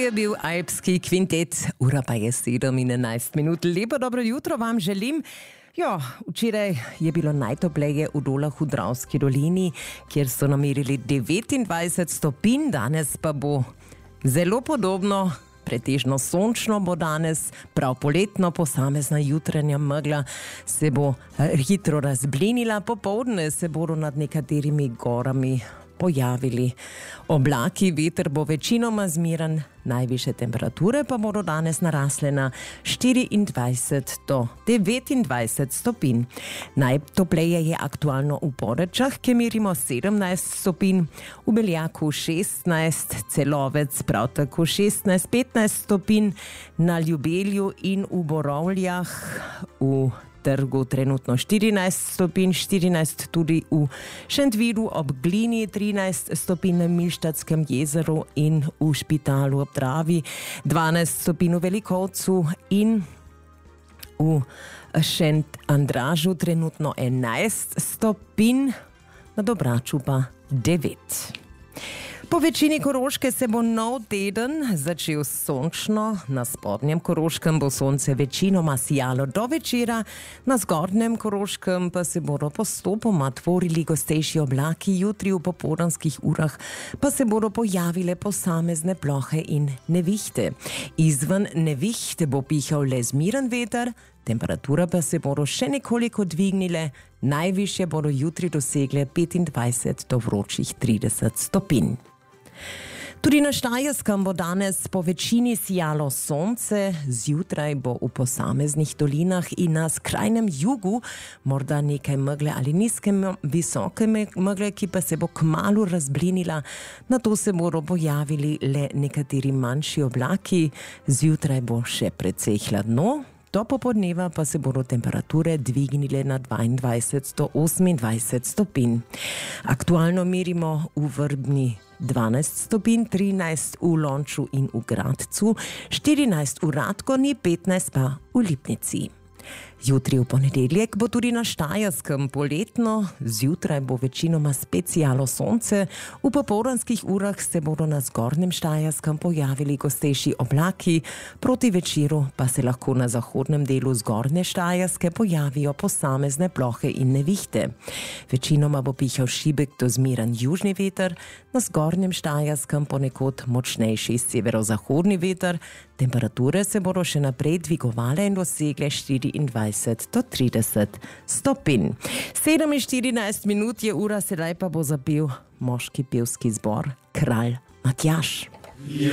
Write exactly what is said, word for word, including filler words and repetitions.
je bil Alpski kvintet, ura pa je sedem in enajst minut. Lepo dobro jutro vam želim. Ja, včeraj je bilo najtopleje v Dolah v Dravski dolini, kjer so namerili devetindvajset stopinj, danes pa bo zelo podobno. Pretežno sončno bo danes, prav poletno, posamezna jutranja megla se bo hitro razblinila, popoldne se bodo nad nekaterimi gorami pojavili oblaki, veter bo večinoma zmiren, najvišje temperature pa bodo danes narasle na štiriindvajset do devetindvajset stopinj. Najtopleje je aktualno v Porečah, kjer merimo sedemnajst stopinj, v Beljaku šestnajst, Celovec prav tako šestnajst, petnajst stopinj, na Ljubelju in v Borovljah, v Trgu trenutno štirinajst stopinj, štirinajst tudi v Šentvidu, ob Glini trinajst stopinj, na Milštatskem jezeru in v Špitalu ob Dravi, dvanajst stopinj v Velikovcu in v Šentandražu trenutno enajst stopinj, na Dobraču pa devet. Po večini Koroške se bo nov teden začel sončno, na spodnjem Koroškem bo sonce večinoma sijalo do večera, na zgornjem Koroškem pa se bodo postopoma tvorili gostejši oblaki, jutri v popoldanskih urah pa se bodo pojavile posamezne plohe in nevihte. Izven nevihte bo pihal le zmiren veter, temperatura pa se bodo še nekoliko dvignile, najvišje bodo jutri dosegle petindvajset do vročih trideset stopinj. Tudi na Štajerskem bo danes po večini sijalo sonce, zjutraj bo v posameznih dolinah in na skrajnem jugu morda nekaj megle ali nizke visoke megle, ki pa se bo kmalu razblinila, nato se bodo pojavili le nekateri manjši oblaki, zjutraj bo še precej hladno. Do popoldneva pa se bodo temperature dvignile na dvaindvajset do osemindvajset stopinj. Aktualno merimo v Vrbni dvanajst stopinj, trinajst v Lonču in v Gradcu, štirinajst v Radgoni, petnajst pa v Lipnici. Jutri v ponedeljek bo tudi na Štajerskem poletno, zjutraj bo večinoma spet sijalo sonce, v popoldanskih urah se bodo na zgornjem Štajerskem pojavili gostejši oblaki, proti večeru pa se lahko na zahodnem delu zgornje Štajerske pojavijo posamezne plohe in nevihte. Večinoma bo pihal šibek do zmiren južni veter, na zgornjem Štajerskem ponekod močnejši severozahodni veter, temperature se bodo še naprej dvigovale in dosegle štiriindvajset do trideset stopinj. sedem in štirinajst minut je ura, sedaj pa bo zapel moški pevski zbor Kralj Matjaž.